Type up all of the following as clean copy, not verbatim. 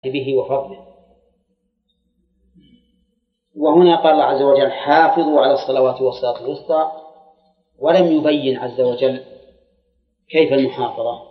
به وفضله. وهنا قال الله عز وجل حافظوا على الصلوات والصلاة الوسطى، ولم يبين عز وجل كيف المحافظة،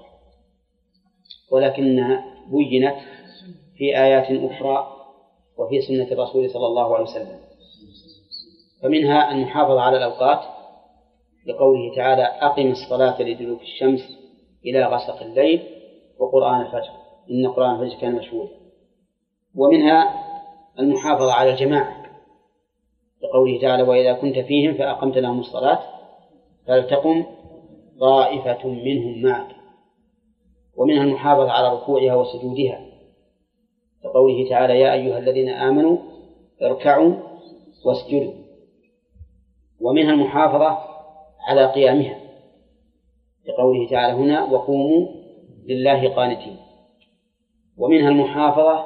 ولكنها بينت في آيات أخرى وفي سنة الرسول صلى الله عليه وسلم. فمنها المحافظة على الأوقات لقوله تعالى أقم الصلاة لدلوك الشمس إلى غسق الليل وقرآن الفجر إن قرآن الفجر كان مشهودا. ومنها المحافظة على الجماعة لقوله تعالى وإذا كنت فيهم فأقمت لهم الصلاة فلتقم طائفة منهم معك. ومنها المحافظة على ركوعها وسجودها لقوله تعالى يا أيها الذين آمنوا اركعوا واسجدوا. ومنها المحافظة على قيامها لقوله تعالى هنا وقوموا لله قانتين. ومنها المحافظة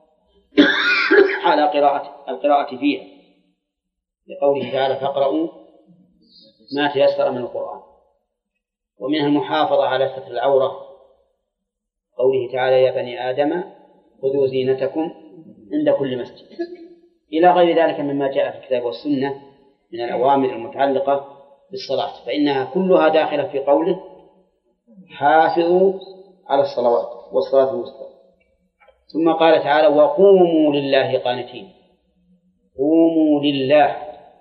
على القراءة فيها لقوله تعالى فاقرؤوا ما تيسر من القرآن. ومنها المحافظة على ستر العورة قوله تعالى يا بني آدم خذوا زينتكم عند كل مسجد إلى غير ذلك مما جاء في الكتاب والسنة من الأوامر المتعلقة بالصلاة، فإنها كلها داخلة في قوله حافظوا على الصلوات والصلاة الوسطى. ثم قال تعالى وقوموا لله قانتين. قوموا لله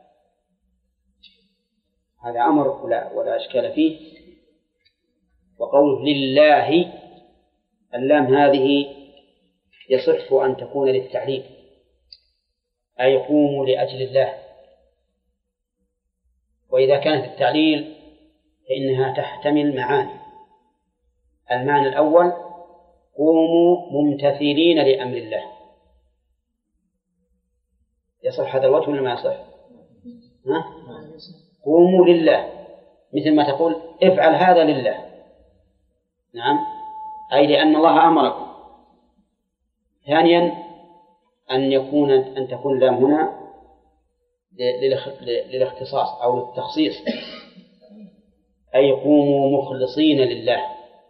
هذا أمر ولا أشكال فيه. وقوله لله اللام هذه يصح أن تكون للتعليم أي قوموا لأجل الله. وإذا كانت التعليل فإنها تحتمل معاني. المعنى الأول قوموا ممتثلين لأمر الله. يصح هذا الوجه ولا ما يصح؟ قوموا لله مثل ما تقول افعل هذا لله. نعم أي لأن الله أمركم. ثانيا أن تكون اللام هنا للاختصاص أو للتخصيص أي قوموا مخلصين لله.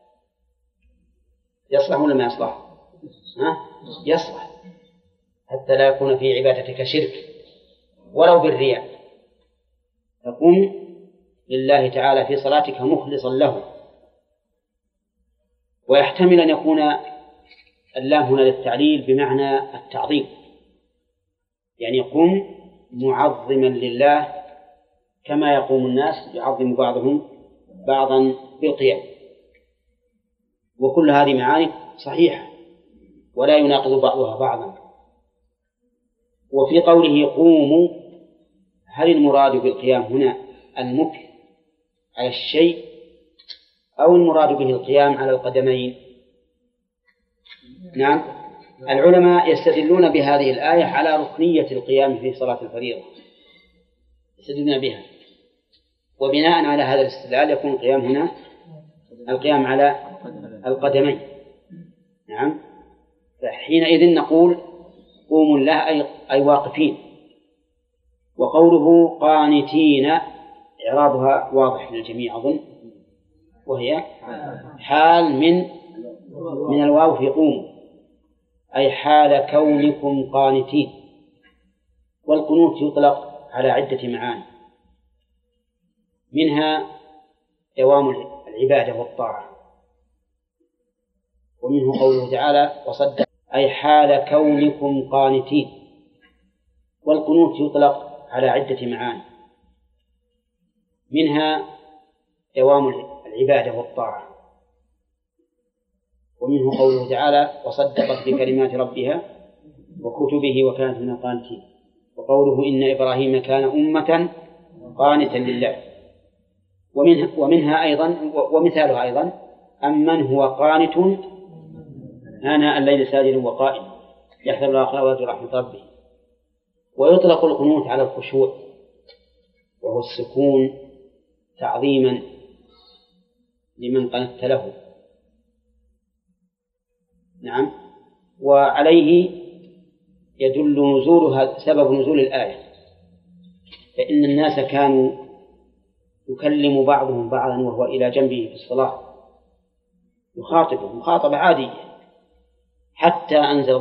يصلح ولا ما يصلح؟ يصلح حتى لا يكون في عبادتك شرك ولو بالرياء. تقوم لله تعالى في صلاتك مخلصا له. ويحتمل أن يكون اللام هنا للتعليل بمعنى التعظيم يعني قم معظما لله كما يقوم الناس يعظم بعضهم بعضا بالقيام. وكل هذه معاني صحيحة ولا يناقض بعضها بعضا. وفي قوله قوموا هل المراد بالقيام هنا المكث على الشيء أو المراد به القيام على القدمين؟ نعم العلماء يستدلون بهذه الآية على ركنية القيام في صلاة الفريضة يستدلون بها. وبناء على هذا الاستدلال يكون القيام هنا القيام على القدمين. نعم فحينئذ نقول قوموا الله أي واقفين. وقوله قانتين إعرابها واضح للجميع أظن وهي حال من الواو في قوموا أي حال كونكم قانتين. والقنوت يطلق على عدة معاني منها دوام العبادة والطاعة. ومنه قوله تعالى وصدق أي حال كونكم قانتين. والقنوت يطلق على عدة معاني منها دوام العبادة والطاعة. ومنه قوله تعالى وصدقت بكلمات ربها وكتبه وكانت من القانتين. وقوله إن إبراهيم كان أمة قانتا لله. ومنها أيضا ومثالها أيضا أمن هو قانت آناء الليل ساجد وقائم يحذر الآخرة ويرجو رحمة ربه. ويطلق القنوت على الخشوع وهو السكون تعظيما لمن قنت له. نعم وعليه يدل سبب نزول الآية فإن الناس كانوا يكلم بعضهم بعضا وهو إلى جنبه في الصلاة يخاطبه مخاطبة عادية حتى أنزل